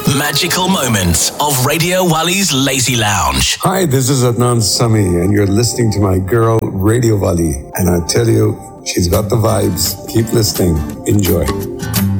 magical moments of Radio Wali's Lazy Lounge. Hi, this is Adnan Sami, and you're listening to my girl, Radio Wali. And I tell you, she's got the vibes. Keep listening. Enjoy.